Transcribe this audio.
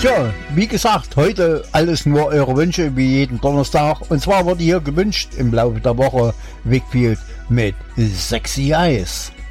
Tja, wie gesagt, heute alles nur eure Wünsche, wie jeden Donnerstag. Und zwar wurde hier gewünscht im Laufe der Woche Wakefield mit Sexy Eyes.